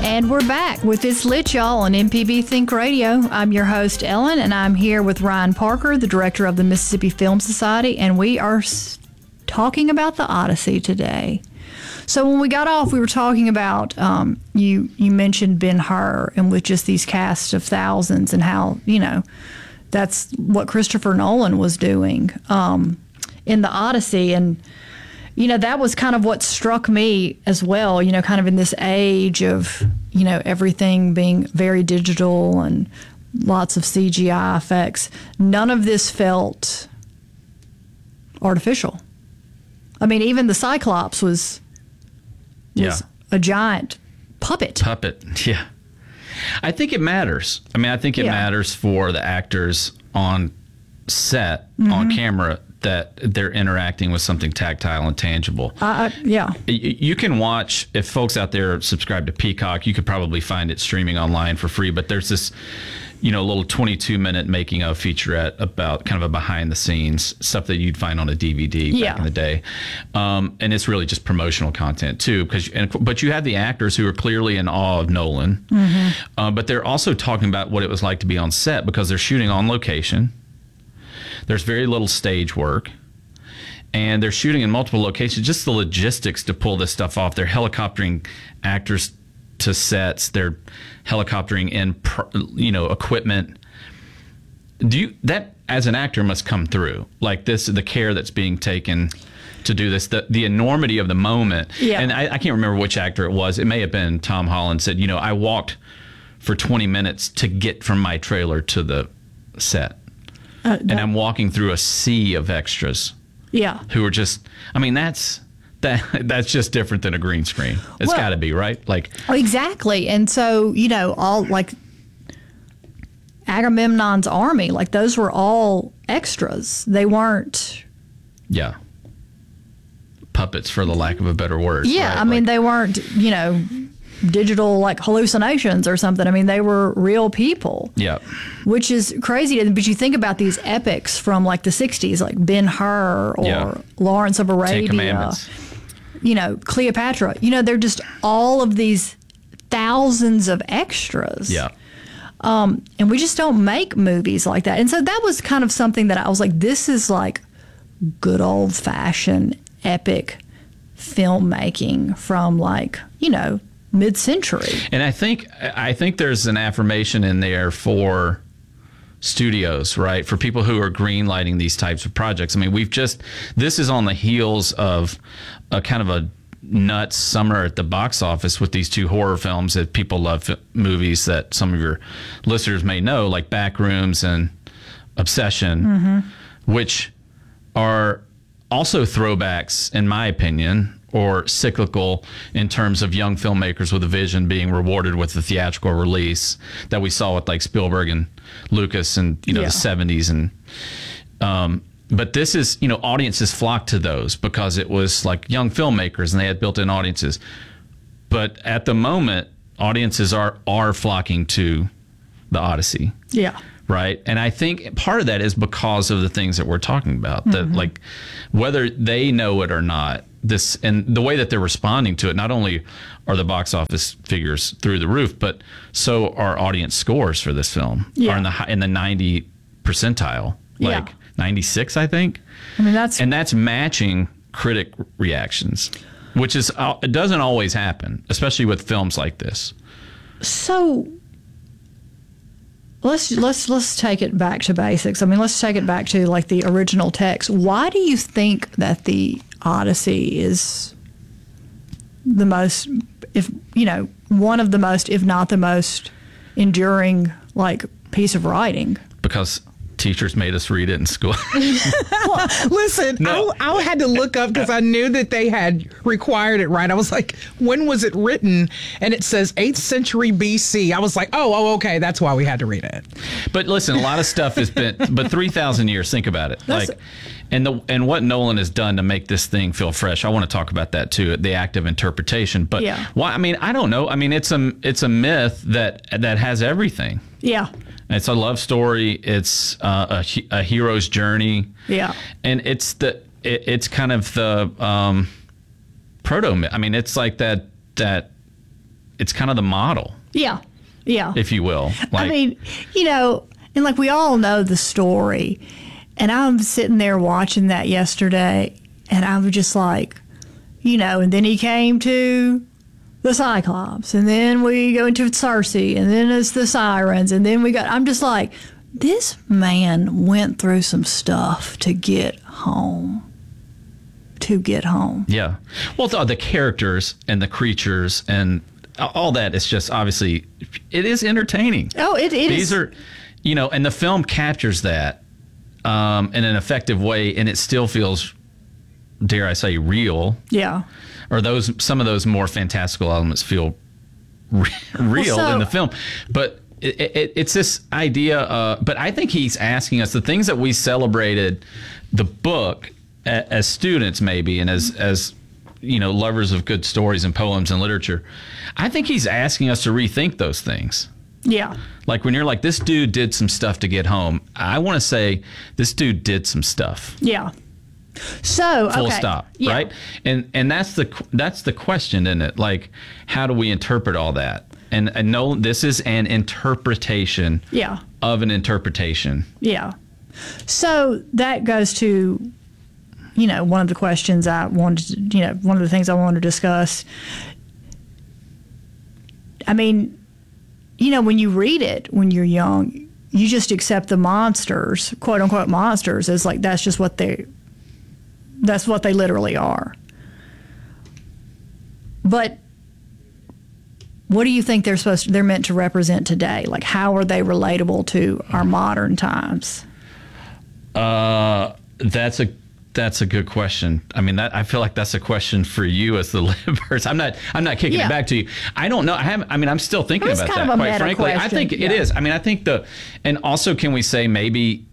And we're back with It's Lit, y'all, on MPB Think Radio. I'm your host, Ellen, and I'm here with Ryan Parker, the director of the Mississippi Film Society, and we are talking about the Odyssey today. So when we got off, we were talking about, you mentioned Ben-Hur, and with just these casts of thousands and how, that's what Christopher Nolan was doing in the Odyssey. And that was kind of what struck me as well, kind of in this age of, everything being very digital and lots of CGI effects. None of this felt artificial. I mean, even the Cyclops was a giant puppet. Yeah. I think it matters. I mean, I think it matters for the actors on set, on camera, that they're interacting with something tactile and tangible. You can watch, if folks out there subscribe to Peacock, you could probably find it streaming online for free, but there's this, little 22-minute making of featurette about kind of a behind the scenes stuff that you'd find on a DVD back in the day. And it's really just promotional content too, but you have the actors who are clearly in awe of Nolan, but they're also talking about what it was like to be on set because they're shooting on location. There's very little stage work, and they're shooting in multiple locations. Just the logistics to pull this stuff off. They're helicoptering actors to sets. They're helicoptering in, equipment. That as an actor must come through. Like this, the care that's being taken to do this, the enormity of the moment. Yeah. And I can't remember which actor it was. It may have been Tom Holland said, I walked for 20 minutes to get from my trailer to the set. And I'm walking through a sea of extras. Yeah. Who are just, that's just different than a green screen. It's got to be, right? Exactly. And so, all like Agamemnon's army, like those were all extras. They weren't. Yeah. Puppets, for the lack of a better word. Yeah. Right? They weren't, digital like hallucinations or something. They were real people. Yeah. Which is crazy. But you think about these epics from like the 60s, like Ben-Hur or Lawrence of Arabia. Ten Commandments. Cleopatra. They're just all of these thousands of extras. Yeah. And we just don't make movies like that. And so that was kind of something that I was like, this is like good old fashioned epic filmmaking from like, mid-century. And I think there's an affirmation in there for studios, right? For people who are greenlighting these types of projects. This is on the heels of a kind of a nuts summer at the box office with these two horror films that people love, movies that some of your listeners may know, like Backrooms and Obsession, which are also throwbacks, in my opinion, or cyclical in terms of young filmmakers with a vision being rewarded with the theatrical release that we saw with like Spielberg and Lucas and the 70s. And but this is, audiences flocked to those because it was like young filmmakers and they had built-in audiences. But at the moment, audiences are flocking to the Odyssey. Yeah. Right. And I think part of that is because of the things that we're talking about, that like whether they know it or not, this and the way that they're responding to it, not only are the box office figures through the roof, but so are audience scores for this film are in the 90 percentile, like 96, I think. That's matching critic reactions, which is it doesn't always happen, especially with films like this. So let's take it back to basics. Let's take it back to like the original text. Why do you think that the Odyssey is the most, one of the most, if not the most enduring like piece of writing? Because teachers made us read it in school. Well, listen, no. I had to look up because I knew that they had required it, right? I was like, when was it written? And it says 8th century BC. I was like, oh, okay, that's why we had to read it. But listen, a lot of stuff has been, but 3,000 years, think about it. And what Nolan has done to make this thing feel fresh. I want to talk about that too, the act of interpretation. But why? I don't know. It's a myth that has everything. Yeah. It's a love story. It's a hero's journey. Yeah. And it's kind of the proto myth. It's like that it's kind of the model, Yeah. Yeah. if you will. Like, I mean, and like we all know the story. And I'm sitting there watching that yesterday, and I was just like, and then he came to the Cyclops, and then we go into Cersei, and then it's the Sirens, and then I'm just like, this man went through some stuff to get home. yeah. Well, the characters and the creatures and all that is just obviously, it is entertaining. Oh, it is. These are, and the film captures that in an effective way, and it still feels, dare I say, real. Yeah. Or some of those more fantastical elements feel real in the film. But it's this idea, but I think he's asking us, the things that we celebrated the book as students maybe, and as lovers of good stories and poems and literature, I think he's asking us to rethink those things. Yeah. Like when you're like, this dude did some stuff to get home, I want to say this dude did some stuff. Yeah. So Full okay. stop, Yeah. right? And that's the question, isn't it? Like, how do we interpret all that? And no, this is an interpretation Yeah. of an interpretation. Yeah. So that goes to, one of the questions I wanted to, one of the things I wanted to discuss. I mean, when you read it when you're young, you just accept the monsters, quote unquote monsters, as like that's what they literally are. But what do you think they're meant to represent today? Like, how are they relatable to our modern times? That's a good question. I mean, I feel like that's a question for you as the livers. I'm not kicking it back to you. I don't know. I'm still thinking about that. Quite frankly, I think it is. I mean, I think and also, can we say maybe?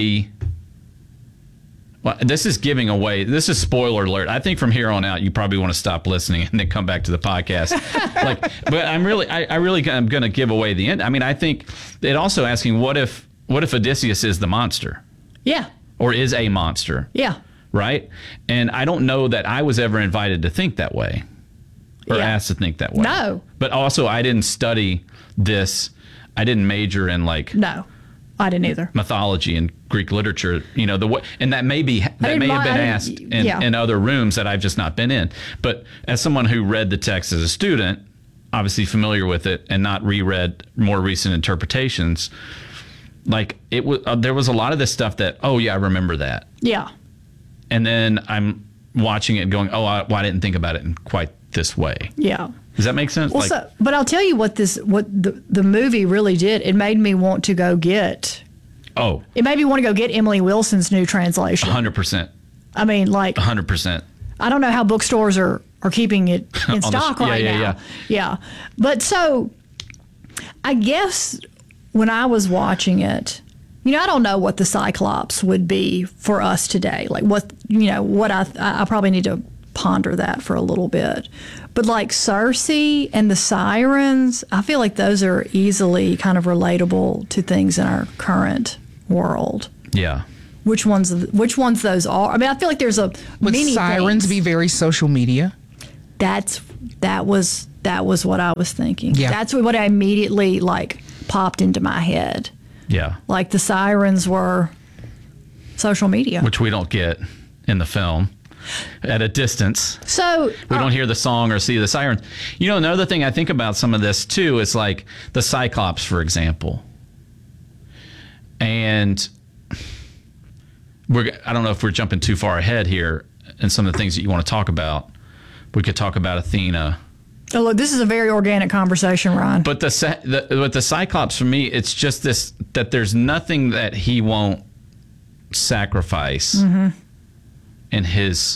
Well, this is giving away. This is spoiler alert. I think from here on out, you probably want to stop listening and then come back to the podcast. But I'm really going to give away the end. I mean, I think it also asking, what if Odysseus is the monster? Yeah. Or is a monster? Yeah. Right? And I don't know that I was ever invited to think that way or asked to think that way. No. But also, I didn't study this. I didn't major in No, I didn't either. mythology and Greek literature, the way, and that may have been asked in other rooms that I've just not been in. But as someone who read the text as a student, obviously familiar with it, and not reread more recent interpretations, like it was, there was a lot of this stuff that, oh yeah, I remember that. Yeah. And then I'm watching it going, oh, I didn't think about it in quite this way. Yeah. Does that make sense? Well, but I'll tell you what the movie really did. It made me want to go get. Oh. It made me want to go get Emily Wilson's new translation. 100%. I mean, 100%. I don't know how bookstores are keeping it in stock right now. Yeah. But so, I guess when I was watching it, I don't know what the Cyclops would be for us today. Like what I probably need to ponder that for a little bit. But like Cersei and the Sirens, I feel like those are easily kind of relatable to things in our current world. Yeah. Which ones those are? I mean, I feel like there's Would many Sirens things. be very social media? That was what I was thinking. Yeah. That's what I immediately popped into my head. Yeah. Like the Sirens were social media. Which we don't get in the film at a distance. So we don't hear the song or see the sirens. Another thing I think about some of this too is like the Cyclops, for example. And I don't know if we're jumping too far ahead here and some of the things that you want to talk about. We could talk about Athena. Oh, look, this is a very organic conversation, Ryan. But the Cyclops, for me, it's just this, that there's nothing that he won't sacrifice in his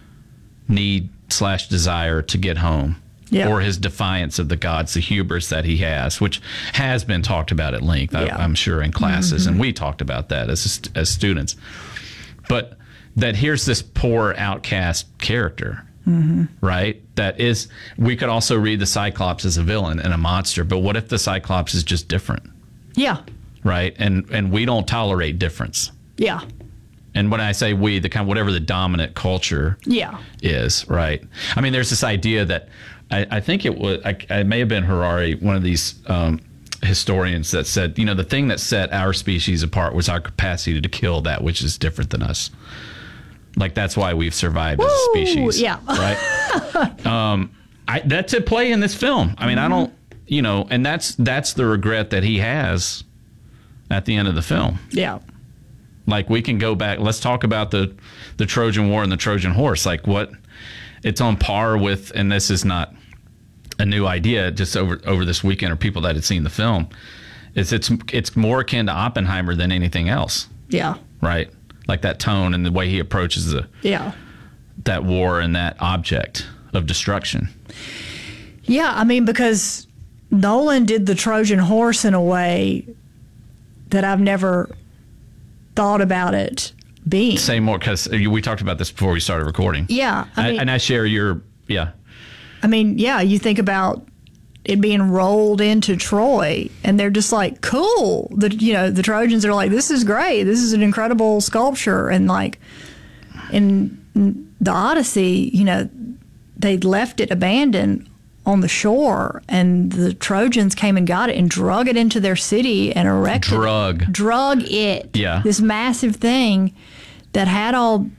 need/desire to get home. Yeah. Or his defiance of the gods, the hubris that he has, which has been talked about at length, I'm sure, in classes. And we talked about that as students. But that here's this poor outcast character. Right? That is, we could also read the Cyclops as a villain and a monster, but what if the Cyclops is just different? Yeah. Right? And we don't tolerate difference. Yeah. And when I say we, the kind of whatever the dominant culture Yeah. is, right? I mean, there's this idea that, I think it may have been Harari, one of these historians, that said, the thing that set our species apart was our capacity to kill that which is different than us. Like, that's why we've survived as a species. Yeah. Right? That's at play in this film. I mean, I don't, and that's the regret that he has at the end of the film. Yeah. Like, we can go back. Let's talk about the Trojan War and the Trojan horse. Like, what it's on par with, and this is not a new idea, just over this weekend, or people that had seen the film, it's more akin to Oppenheimer than anything else. Yeah. Right? Like, that tone and the way he approaches that war and that object of destruction. Yeah, I mean, because Nolan did the Trojan horse in a way that I've never thought about it being. Say more, because we talked about this before we started recording. Yeah. And I share your, I mean, yeah, you think about it being rolled into Troy, and they're just like, cool. The Trojans are like, this is great. This is an incredible sculpture. And like, in the Odyssey, they'd left it abandoned on the shore, and the Trojans came and got it and drug it into their city and erected drug it. Yeah. This massive thing that had all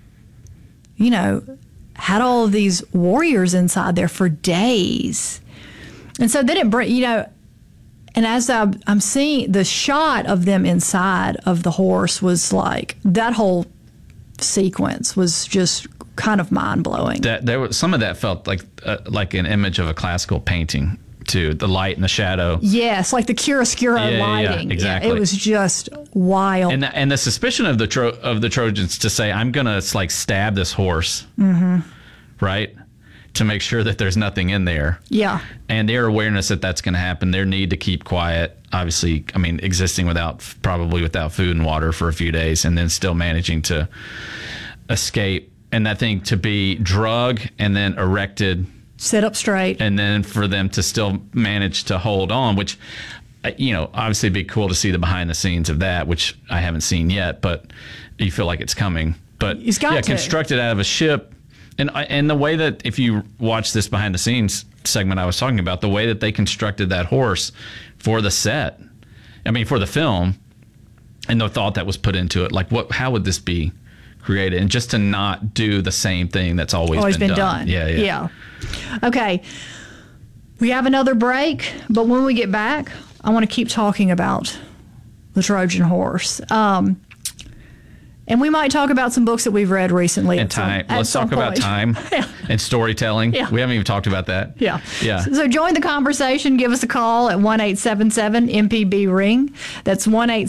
of these warriors inside there for days. And so then and as I'm seeing the shot of them inside of the horse, was like, that whole sequence was just kind of mind-blowing. That there was some of that felt like an image of a classical painting too, the light and the shadow. Yes, like the chiaroscuro lighting. Yeah, exactly. It was just wild. And the suspicion of the Trojans to say, I'm gonna stab this horse, right, to make sure that there's nothing in there. Yeah. And their awareness that that's going to happen, their need to keep quiet, obviously, I mean, existing probably without food and water for a few days, and then still managing to escape. And that thing to be drug and then erected, sit up straight, and then for them to still manage to hold on, which, obviously it'd be cool to see the behind the scenes of that, which I haven't seen yet, but you feel like it's coming. But it's got to. Constructed out of a ship. And the way that, if you watch this behind the scenes segment I was talking about, the way that they constructed that horse for the set, for the film, and the thought that was put into it, like, how would this be created? And just to not do the same thing that's always been done. Yeah. Okay. We have another break, but when we get back, I want to keep talking about the Trojan horse. And we might talk about some books that we've read recently. And time. Let's talk about time and storytelling. Yeah. We haven't even talked about that. Yeah. Yeah. So join the conversation. Give us a call at 1-877-MPB-RING. That's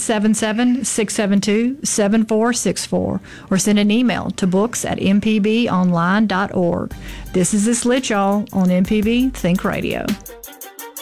1-877-672-7464. Or send an email to books@mpbonline.org. This is This Lit, y'all, on MPB Think Radio.